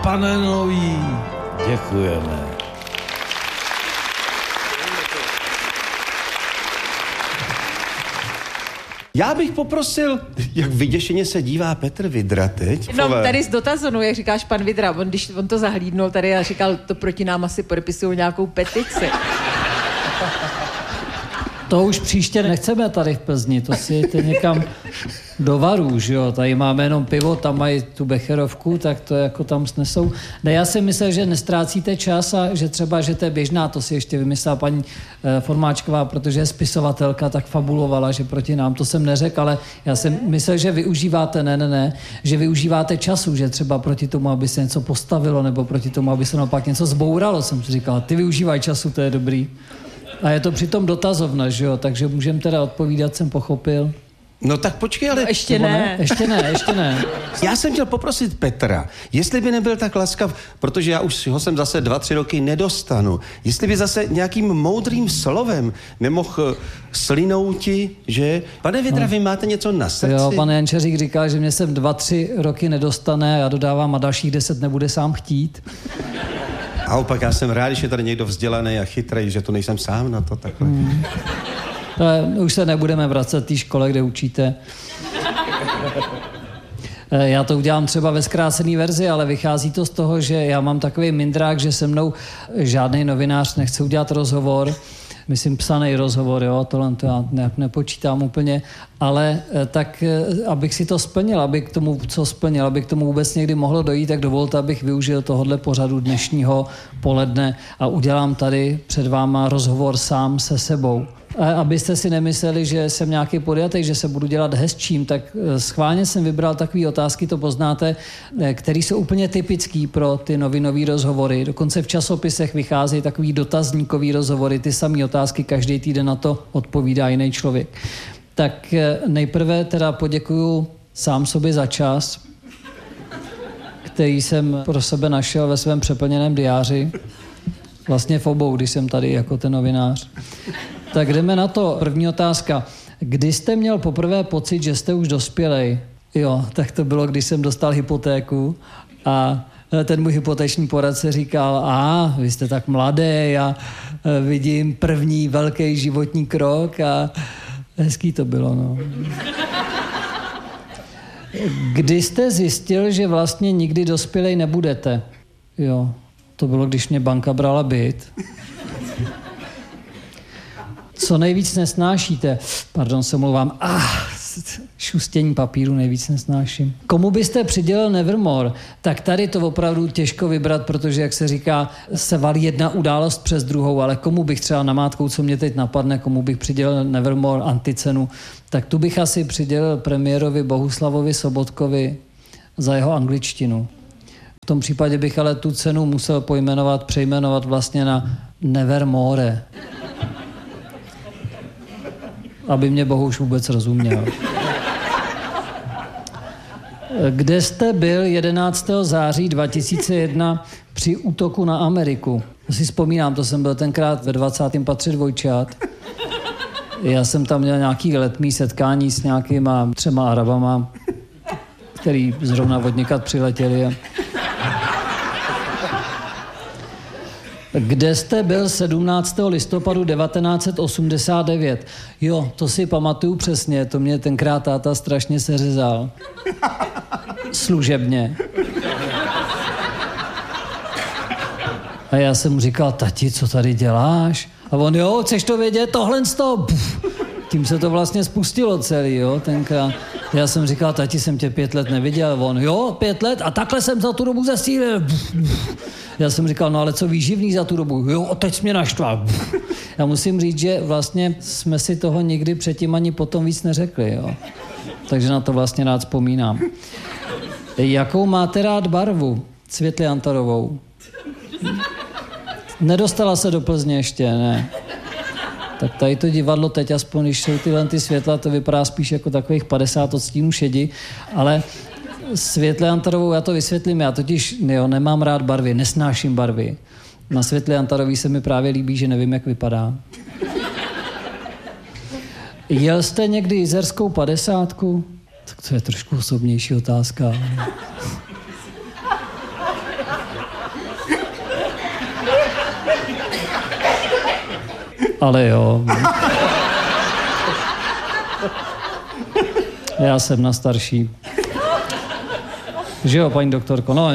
pane Nový, děkujeme. Já bych poprosil, jak vyděšeně se dívá Petr Vidra teď. No, tady z dotazonu, jak říkáš pan Vidra, když on to zahlídnul tady a říkal, to proti nám asi podepisují nějakou petici. To už příště nechceme tady v Plzni, to si jděte někam do Varů, že jo, tady máme jenom pivo, tam mají tu becherovku, tak to jako tam snesou. Ne, já si myslel, že nestrácíte čas a že třeba, že to je běžná, to si ještě vymyslela paní Formáčková, protože je spisovatelka, tak fabulovala, že proti nám, to jsem neřekl, ale já jsem myslel, že využíváte, ne, že využíváte času, že třeba proti tomu, aby se něco postavilo, nebo proti tomu, aby se naopak něco zbouralo, jsem si říkal, ty využívaj času, to je dobrý. A je to přitom dotazovna, že jo, takže můžeme teda odpovídat, jsem pochopil. No tak počkej, ale... No, ještě ne. Ještě ne. Já jsem chtěl poprosit Petra, jestli by nebyl tak laskav, protože já už ho sem zase 2-3 roky nedostanu, jestli by zase nějakým moudrým slovem nemohl slinouti, že... Pane Vidra, vy máte něco na srdci? Jo, pan Jančařík říkal, že mě sem 2-3 roky nedostane, já dodávám a dalších 10 nebude sám chtít. A opak, já jsem rád, že je tady někdo vzdělaný a chytrej, že to nejsem sám na to takhle. Už se nebudeme vracet té škole, kde učíte. Já to udělám třeba ve zkrácené verzi, ale vychází to z toho, že já mám takový mindrák, že se mnou žádný novinář nechce udělat rozhovor. Myslím psaný rozhovor, jo, tohle to já nějak nepočítám úplně, ale tak, abych si to splnil, aby k tomu, co splnil, aby k tomu vůbec někdy mohlo dojít, tak dovolte, abych využil tohohle pořadu dnešního poledne a udělám tady před váma rozhovor sám se sebou. Abyste si nemysleli, že jsem nějaký podjatý, že se budu dělat hezčím, tak schválně jsem vybral takové otázky, to poznáte, které jsou úplně typický pro ty novinové rozhovory. Dokonce v časopisech vycházejí takový dotazníkový rozhovory, ty samé otázky, každý týden na to odpovídá jiný člověk. Tak nejprve teda poděkuju sám sobě za čas, který jsem pro sebe našel ve svém přeplněném diáři. Vlastně v obou, když jsem tady jako ten novinář. Tak jdeme na to. První otázka. Kdy jste měl poprvé pocit, že jste už dospělej? Jo, tak to bylo, když jsem dostal hypotéku a ten můj hypoteční poradce říkal, vy jste tak mladý a vidím první velký životní krok a hezký to bylo, no. Kdy jste zjistil, že vlastně nikdy dospělej nebudete? Jo, to bylo, když mě banka brala byt. Co nejvíc nesnášíte? Pardon, se mluvám. Šustění papíru nejvíc nesnáším. Komu byste přidělil Nevermore? Tak tady to opravdu těžko vybrat, protože, jak se říká, se valí jedna událost přes druhou, ale komu bych třeba namátkou, co mě teď napadne, komu bych přidělil Nevermore anticenu, tak tu bych asi přidělil premiérovi Bohuslavovi Sobotkovi za jeho angličtinu. V tom případě bych ale tu cenu musel přejmenovat vlastně na Nevermore. Aby mě Bohuš vůbec rozuměl. Kde jste byl 11. září 2001 při útoku na Ameriku? To si vzpomínám, to jsem byl tenkrát ve 20. patře dvojčat. Já jsem tam měl nějaký letmý setkání s nějakýma 3 Arabama, který zrovna od někud přiletěli. Kde jste byl 17. listopadu 1989? Jo, to si pamatuju přesně, to mě tenkrát táta strašně seřezal. Služebně. A já jsem mu říkal, tati, co tady děláš? A on, jo, chceš to vědět, tohle z toho. Tím se to vlastně spustilo celý, jo, tenkrát. Já jsem říkal, tati, jsem tě 5 let neviděl. On, jo, 5 let a takhle jsem za tu dobu zesílil. Já jsem říkal, no ale co výživný za tu dobu? Jo, teď jsi mě naštval. Já musím říct, že vlastně jsme si toho nikdy předtím ani potom víc neřekli, jo. Takže na to vlastně rád vzpomínám. Jakou máte rád barvu? Světliantarovou. Nedostala se do Plzně ještě, ne. Tak tady to divadlo teď, aspoň když jsou tyhle ty světla, to vypadá spíš jako takových 50 odstínů šedi, ale světliantarovou, já to vysvětlím, já totiž nemám rád barvy, nesnáším barvy. Na světliantarový se mi právě líbí, že nevím, jak vypadá. Jel jste někdy Jizerskou 50? Tak to je trošku osobnější otázka. Ale jo. Já jsem na starší. Že jo, paní doktorko? No,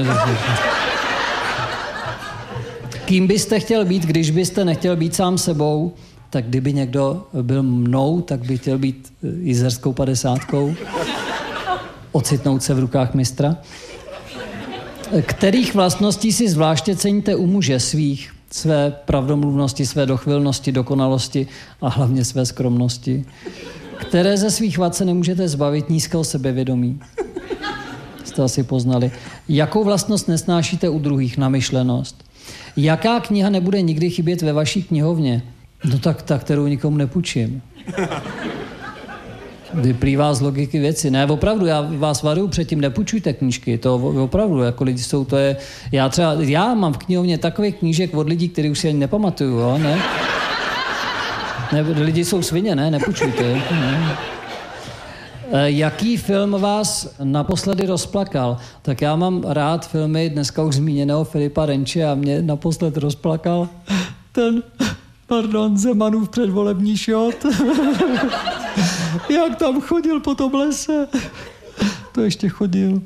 kým byste chtěl být, když byste nechtěl být sám sebou? Tak kdyby někdo byl mnou, tak by chtěl být jizerskou 50. Ocitnout se v rukách mistra. Kterých vlastností si zvláště ceníte u muže svých? Své pravdomluvnosti, své dochvilnosti, dokonalosti a hlavně své skromnosti. Které ze svých vad se nemůžete zbavit? Nízkého sebevědomí. Jste asi poznali. Jakou vlastnost nesnášíte u druhých? Namyšlenost. Jaká kniha nebude nikdy chybět ve vaší knihovně? No tak ta, kterou nikomu nepůjčím. Vyplývá z logiky věci. Ne, opravdu, já vás varuju předtím, nepůjčujte knížky. To opravdu, jako lidi jsou, to je... Já mám v knihovně takových knížek od lidí, který už si ani nepamatuju, jo, ne? Lidi jsou svině, ne? Nepůjčujte. Ne. Jaký film vás naposledy rozplakal? Tak já mám rád filmy dneska už zmíněného Filipa Renče a mě naposled rozplakal ten, Zemanův předvolební šot. Jak tam chodil po tom lese. To ještě chodil.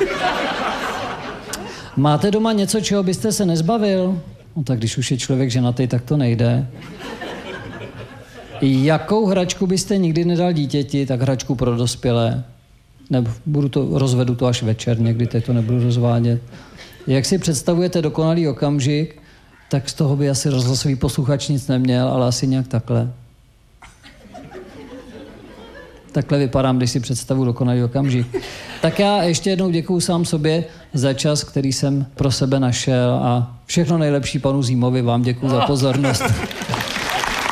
Máte doma něco, čeho byste se nezbavil? No tak když už je člověk ženatý, tak to nejde. Jakou hračku byste nikdy nedal dítěti, tak hračku pro dospělé. Nebo rozvedu to až večer, někdy teď to nebudu rozvádět. Jak si představujete dokonalý okamžik, tak z toho by asi rozhlasový posluchač nic neměl, ale asi nějak takhle. Takhle vypadám, když si představuji dokonalý okamžik. Tak já ještě jednou děkuju sám sobě za čas, který jsem pro sebe našel a všechno nejlepší panu Zímovi, vám děkuju za pozornost.